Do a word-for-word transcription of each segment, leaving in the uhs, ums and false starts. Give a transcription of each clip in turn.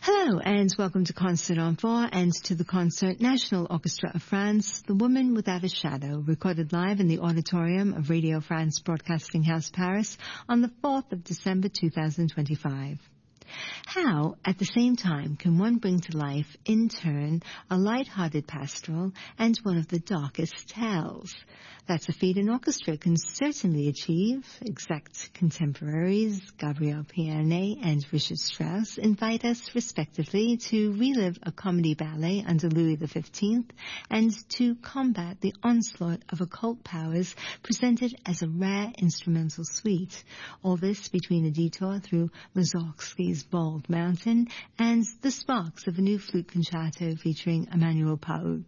Hello and welcome to Concert on Four and to the Concert National Orchestra of France, The Woman Without a Shadow, recorded live in the auditorium of Radio France Broadcasting House, Paris on the fourth of December two thousand twenty-five. How, at the same time, can one bring to life, in turn, a light-hearted pastoral and one of the darkest tales? That's a feat an orchestra can certainly achieve. Exact contemporaries Gabriel Pierné and Richard Strauss invite us, respectively, to relive a comedy ballet under Louis the fifteenth and to combat the onslaught of occult powers presented as a rare instrumental suite. All this between a detour through Mussorgsky's Bald Mountain and the sparks of a new flute concerto featuring Emmanuel Pau.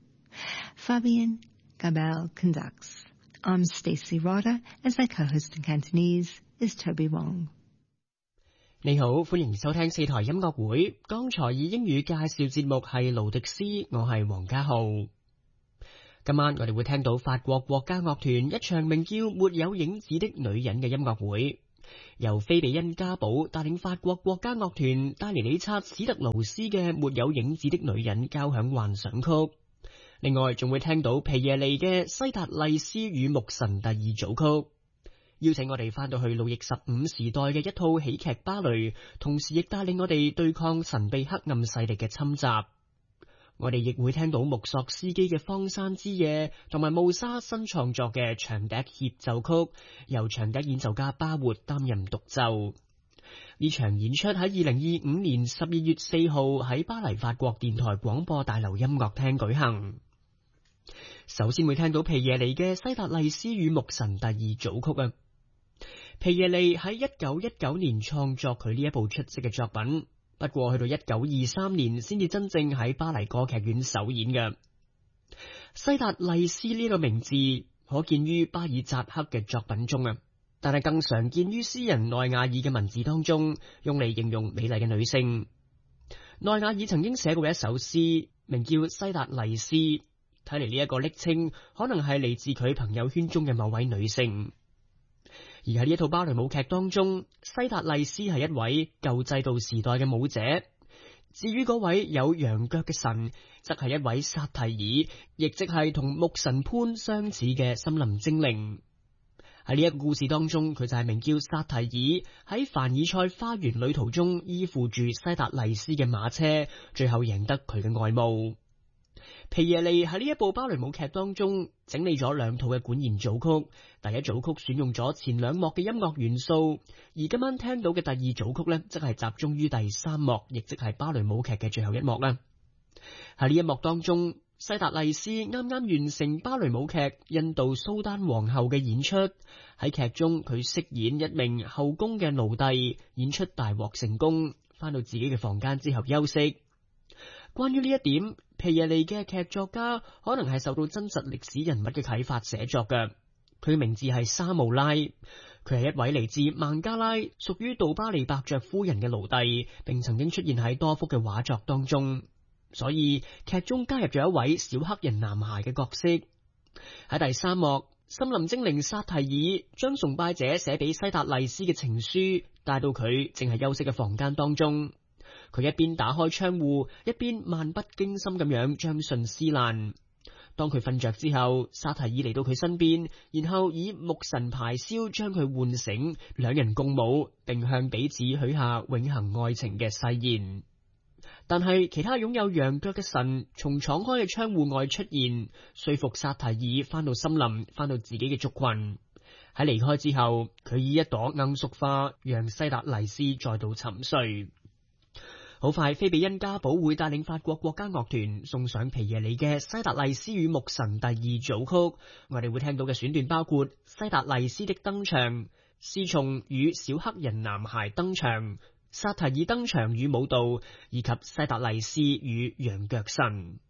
Fabien Gabel conducts. I'm Stacey Rotter, as my co-host in Cantonese is Toby Wong. 你好，歡迎收聽四台音樂會。剛才以英語介紹節目係勞迪斯，我係黃家浩。今晚我哋會聽到法國國家樂團一場名叫《沒有影子的女人》嘅音樂會，由菲比恩加堡帶領法國國家樂團帶嚟理察史特勞斯嘅《沒有影子的女人》交響幻想曲。另外仲會聽到皮耶利嘅《西達麗斯與牧神》第二組曲，邀請我哋翻到去路易十五時代嘅一套喜劇芭蕾，同時亦帶領我哋對抗神秘黑暗勢力嘅侵襲。我哋亦會聽到穆索斯基嘅《荒山之夜》同埋慕沙新創作嘅長笛協奏曲，由長笛演奏家巴活擔任獨奏。呢場演出喺二零二五年十二月四號喺巴黎法國電台廣播大樓音樂廳舉行。首先會聽到皮耶利嘅《西達麗斯與牧神》第二組曲啊。皮耶利喺一九一九年創作佢呢一部出色嘅作品，不過去到一九二三年先至真正喺巴黎歌劇院首演嘅。西達麗斯呢個名字可見於巴爾扎克嘅作品中啊，但係更常見於詩人奈亞爾嘅文字當中，用嚟形容美麗嘅女性。奈亞爾曾經寫過一首詩，名叫《西達麗斯》。睇嚟呢一個昵稱可能係嚟自佢朋友圈中嘅某位女性。而喺呢一套芭蕾舞劇當中，西達麗斯係一位舊制度時代嘅舞者。至於嗰位有羊腳嘅神，則係一位薩提爾，亦即係同牧神潘相似嘅森林精靈。喺呢一個故事當中，佢就係名叫薩提爾，喺凡爾賽花園旅途中依附住西達麗斯嘅馬車，最後贏得佢嘅愛慕。皮耶利喺呢一部芭蕾舞劇當中整理咗兩套嘅管弦組曲，第一組曲選用咗前兩幕嘅音樂元素，而今晚聽到嘅第二組曲呢，則係集中於第三幕，亦即係芭蕾舞劇嘅最後一幕啦。喺呢一幕當中，西達麗斯啱啱完成芭蕾舞劇《印度蘇丹皇后》嘅演出，喺劇中佢飾演一名後宮嘅奴隸，演出大獲成功，返到自己嘅房間之後休息。關於呢一點，皮耶利嘅劇作家可能係受到真實歷史人物嘅啟發寫作嘅。佢嘅名字係沙姆拉，佢係一位嚟自孟加拉，屬於杜巴利伯爵夫人嘅奴隸，並曾經出現喺多幅嘅畫作當中。所以劇中加入咗一位小黑人男孩嘅角色。喺第三幕，森林精靈薩提爾將崇拜者寫俾西達麗斯嘅情書帶到佢淨係休息嘅房間當中。佢一邊打開窗戶，一邊漫不經心咁樣將信撕爛。當佢瞓着之後，薩提爾嚟到佢身邊，然後以牧神排簫將佢喚醒，兩人共舞，並向彼此許下永恆愛情嘅誓言。但係其他擁有羊腳嘅神從敞開嘅窗戶外出現，說服薩提爾返到森林，返到自己嘅族群。喺離開之後，佢以一朵罌粟花讓西達麗斯再度沉睡。好快，菲比恩加堡會帶領法國國家樂團送上皮耶利嘅《西達麗斯與牧神》第二組曲。我哋會聽到嘅選段包括西達麗斯的登場、侍從與小黑人男孩登場、薩提爾登場與舞蹈，以及西達麗斯與羊腳神。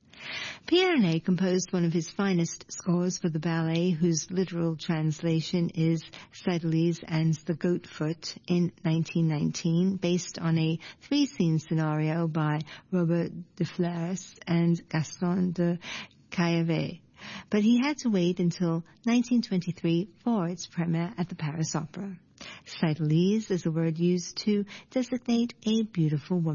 Pierné composed one of his finest scores for the ballet, whose literal translation is Cydalise and the Goatfoot, in nineteen nineteen, based on a three-scene scenario by Robert de Flers and Gaston de Caillavet. But he had to wait until nineteen twenty-three for its premiere at the Paris Opera. Cydalise is a word used to designate a beautiful woman.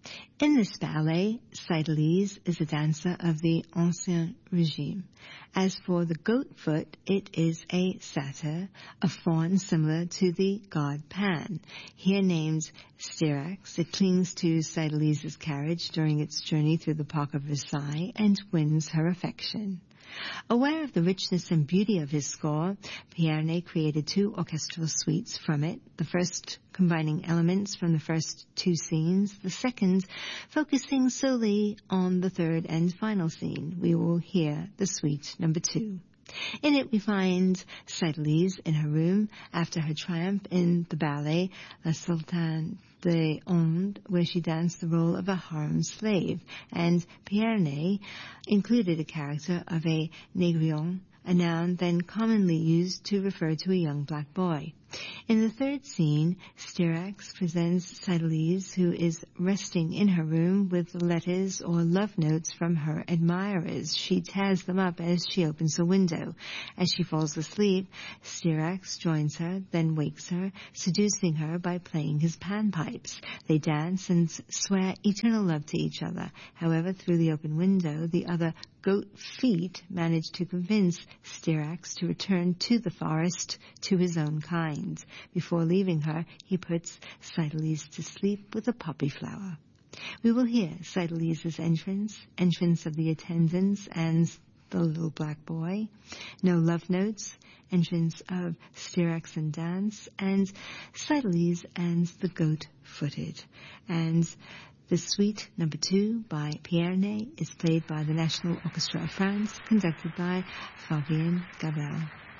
In this ballet, Cydalise is a dancer of the Ancien Regime. As for the goat foot, it is a satyr, a faun similar to the god Pan. Here named Styrax, it clings to Cydalise's carriage during its journey through the park of Versailles and wins her affection. Aware of the richness and beauty of his score, Pierné created two orchestral suites from it, the first combining elements from the first two scenes, the second focusing solely on the third and final scene. We will hear the suite number two. In it we find Cydalise in her room after her triumph in the ballet La Sultane des Indes, where she danced the role of a harem slave, and Pierné included a character of a négrillon, a noun then commonly used to refer to a young black boy. In the third scene, Styrax presents Cydalise, who is resting in her room with letters or love notes from her admirers. She tears them up as she opens a window. As she falls asleep, Styrax joins her, then wakes her, seducing her by playing his panpipes. They dance and swear eternal love to each other. However, through the open window, the other goat feet manage to convince Styrax to return to the forest to his own kind. Before leaving her, he puts Cydalise to sleep with a poppy flower. We will hear Cydalise's entrance, entrance of the attendants and the little black boy, no love notes, entrance of Styrax and dance, and Cydalise and the goat-footed. And the suite number two by Pierné is played by the National Orchestra of France, conducted by Fabien Gabel.